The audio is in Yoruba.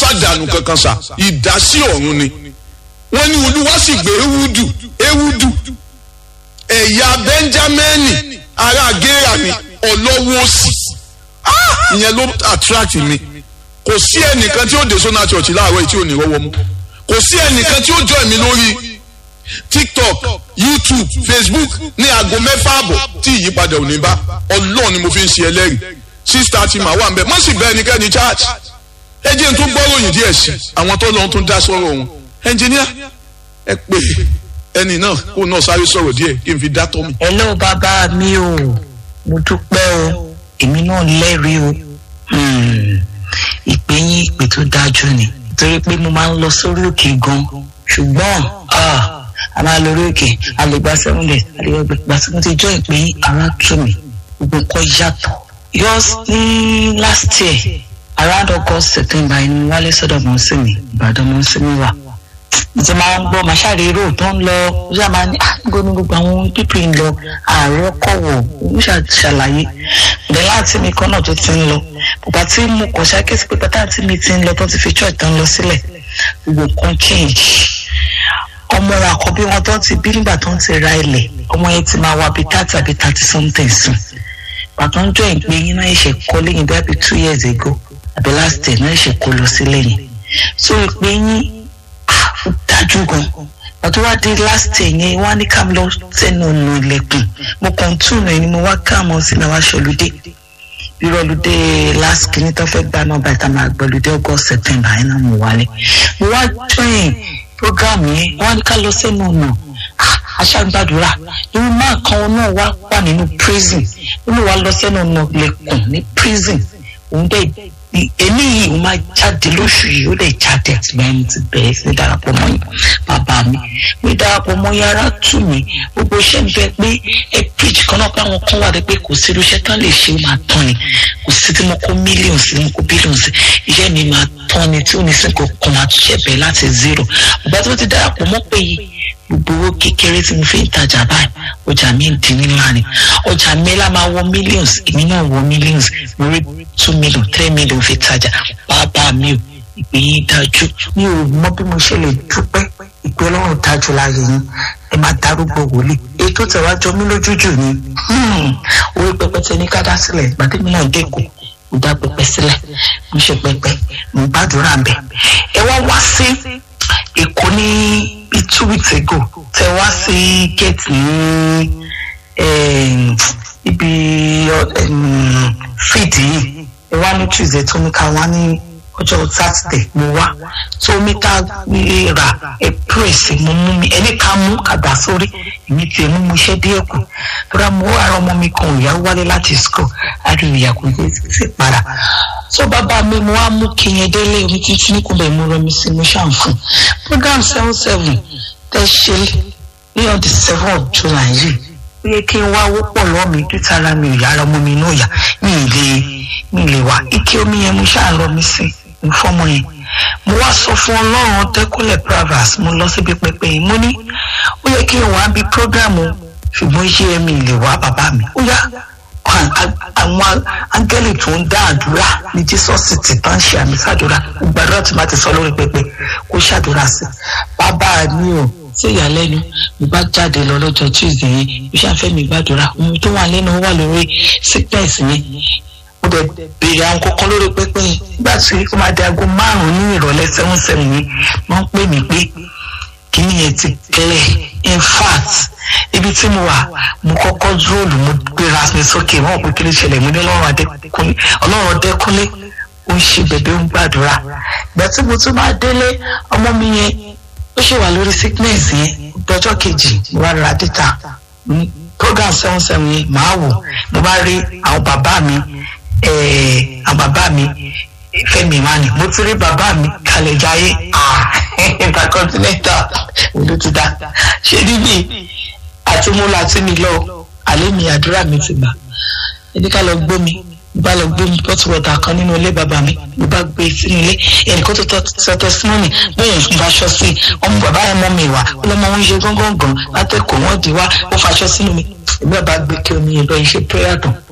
sádànù kankan sà ìdásí ọ̀run ni wọ́n ní olúwa sì gbé ewúdù ẹ̀yà bẹ́ńjámẹ́nì ará gẹ́rà ni ọlọ́wọ́ òsì ìyẹn ló attract mi kò sí ẹnìkan tí ó dé Sona Church láàárọ̀ tí ò ní rọ́wọ́ mú kò sí ẹnìkan tí ó join mi lórí TikTok, YouTube, Facebook ní aago 6:30 tí ìyípadà ò ní bá Ọlọ́run ni mo fi ń ṣe ẹlẹ́rìí 6:30 màá wà ń bẹ̀ mọ́ sì bẹ́ẹ̀ ẹnikẹ́ni church ẹ jẹ́ n tún gbọ́ ròyìn díẹ̀ sí àwọn tó lọ́n tún dá sọ̀rọ̀ wọn ẹnjìníà ẹ pè ẹni náà kó náà sáré sọ̀rọ̀ díẹ̀ kí n fi dá tọ́ mi. Hello bàbá mi o mo dúpẹ́ o èmi náà lẹ́rìí o ìpè yín ìpè tó dájú ni torí pé mo máa ń lọ sórí òkè gan ṣùgbọ́n a máa lórí òkè a lè gba 7 days a lè gba 7 days jọ ìpè yín ara tù mí gbogbo nǹkan yàtọ̀. Yours ní last year around August September inú wálé sọ́dọ̀ mọ́ sí mi Ìbàdàn mọ́ sí mi wà ìjọ máa ń gbọ́ màṣáre èrò tó ń lọ ó ṣáà máa ní gbogbo àwọn pípì ń lọ ààrẹ ọkọ̀ wọ̀ ó ṣàlàyé ìdẹ́ láti mi kan náà tó ti ń lọ bàbá tí mo kàn ṣàkíyèsí pé pátá tí mi ti ń lọ tó ti fi church tán lọ sílẹ̀ gbogbo kan change ọmọ àkọ́bí wọn tó ti bí nígbà tó ń ti ra ilẹ̀ ọmọ yẹn ti máa wá bí 30 something sùn bàtà ń jọ ìpè yín náà ṣe kọ́ lẹ́yìn bí i 2 years ago àbí last year náà ṣe kó lọ sí lẹ́yìn so ìpè yín dájú gan ọtún wá dé last year yẹn wá ní ká lọ sẹ́nu ọ̀nà ilẹ̀kùn mo kàn tún náà ni mo wá ká mọ́ sí náà wá ṣọlùdé ìrọ̀lùdé last kìíní tó fẹ́ gbà náà bàtà máa gbọ̀lùdé August September yẹn náà mo wálé mo wá join program yẹn wá ní ká lọ sẹ́nu ọ̀nà aṣágbàdúrà irú máa kan náà wà nínú prison nínú wa lọ sẹ́nu ọ̀nà ilẹ̀kùn ní prison òun dẹ̀ èmi yìí ó máa jáde lóṣù yìí ó lè jáde àtìgbà ẹni ti bẹ̀rẹ̀ sí darapọ̀ mọ́ yín bàbá mi mi darapọ̀ mọ́ yàrá tù mí gbogbo iṣẹ́ ń bẹ pé ẹ preach kan náà pé àwọn kan wà dé pé kò sí irúṣẹ́ tán lè ṣe ó máa tán ni kò sí tí mo kó millions tí mo kó billions iṣẹ́ mi máa tán ni tí ò ní sí nǹkan kan máa túnṣe bẹ̀rẹ̀ láti zero ìgbà tí mo ti darapọ̀ mọ́ pé yìí gbogbo owó kékeré tí mo fi ń tajà báyìí ọjà mi ń dín ní ńlá ni ọjà mi lá máa wọ millions èmi náà wọ millions mo rí 2 million 3 million fi tajà bàbá mi ò ìpè yín dájú mi ò mọ bí mo ṣe lè dúpẹ́ ìpè Ọlọ́run dájú láàyè yín ẹ máa darúgbó wòlíì ètò tẹ̀wájọ mi lójújù ni owó pẹpẹ tẹ ní ká dá sílẹ̀ gbàdémi náà dẹ́kun mo dá pẹpẹ sílẹ̀ mo ṣe pẹpẹ mo gbàdúrà bẹ̀ ẹ wá sí Èkó ní 2 weeks ago tẹ wá sí gate ní ibi fìdí yìí ẹ wá ní Tuesday tó ní ká wá ní ọjọ́ Saturday mo wá tó mi ká ra ẹ praise mo mú mi ẹni ká mú kàdá sórí èmi tiẹ̀ mú mo ṣẹ́ díẹ̀ kù tóra mo ara ọmọ mi kan ìyá wálé láti school àríwí ìyá kò dé sí para so bàbá mi mo wá mú kíyẹn délé omi títí ní kò bẹ̀ mo rọ mi sí mo ṣàǹfù program 77 tẹ́ ṣe ní on the 7th of July yìí ó yẹ kí n wá wọ́pọ̀ lọ́ọ̀ mi kíta ara mi ìyá ara ọmọ mi náà yá mi lè wá ike omi yẹn mo ṣáà lọ mi sí fọmọ yẹn mo wá sọ fún Ọlọ́run Tẹ́kúnlẹ̀ Pravas mo lọ síbi pẹpẹ yìí mo ní ó yẹ kí n wá bí prógrámù ṣùgbọ́n iṣẹ́ mi lè wá bàbá mi ó yá àwọn áńgẹ́lì tó ń dá àdúrà ní Jesus ti bá ń ṣe àmì sàdúrà gbàdúrà tí máa ti sọ lórí pẹpẹ kó ṣàdúrà sí bàbá mi ò sí ìyàlẹ́nu mo bá jáde lọ lọ́jọ́ Tuesday yẹn mo ṣàfẹ́ mi gbàdúrà ohun tó wà lẹ́nu wà lórí sickness yẹn ó dẹ̀ béèrè àwọn kọ̀ọ̀kan lórí pẹ́pẹ́ yẹn nígbà tí ó máa di aago 5 ní ìrọ̀lẹ́ 7 yẹn wọ́n pè mí pé kíní yẹn ti clear in fact ibi tí mo wà mo kọ́kọ́ dúró mo gbéra mi sókè wọ́n pé kí ló ṣẹlẹ̀ mo ní Ọlọ́run Adékúnlé ó ń ṣe bẹ̀bẹ̀ ń gbàdúrà ìgbà tí mo tún máa délé ọmọ mi yẹn ó ṣe wà lórí sickness yẹn lọ́jọ́ kejì mo wá ra data program 77 yẹn màá wò mo bá rí àwọn bàbá mi Fẹ́mi Mani mo ti rí bàbá mi Kalẹ̀ Jayé intercontinental olùtúdá ṣe níbi àti mo láti mi lọ àlẹ́ mi àdúrà mi ti gbà ẹni ká lọ gbómi bá lọ gbé pot water kan nínú ilé bàbá mi mo bá gbé sínú ilé ẹnìkan tó sọ testimony bẹ́ẹ̀ ń faṣọ sí ọmọ bàbá ẹ̀ mọ́ mi wá ọlọ́mọ wọn ṣe gángan látẹ̀kọ̀ wọ́n di wá ó faṣọ sínú mi ìgbà bá gbé kí omi yẹn bẹ́ẹ̀ ṣe prayer tán